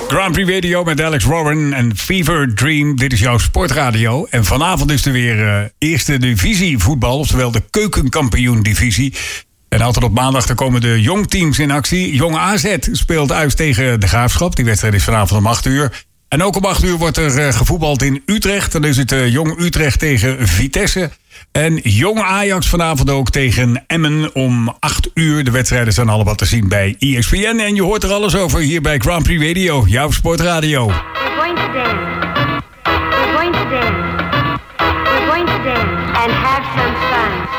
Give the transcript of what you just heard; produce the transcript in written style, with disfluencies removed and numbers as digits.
Grand Prix Radio met Alex Warren en Fever Dream. Dit is jouw sportradio. En vanavond is er weer eerste divisie voetbal, oftewel de keukenkampioen divisie. En altijd op maandag dan komen de jongteams in actie. Jong AZ speelt uit tegen de Graafschap. Die wedstrijd is vanavond om 8 uur. En ook om 8 uur wordt er gevoetbald in Utrecht. Dan is het Jong Utrecht tegen Vitesse. En Jong Ajax vanavond ook tegen Emmen om 8 uur. De wedstrijden zijn allemaal te zien bij ESPN. En je hoort er alles over hier bij Grand Prix Radio, jouw sportradio. We're going to dance. We're going to dance. We're going to dance and have some fun.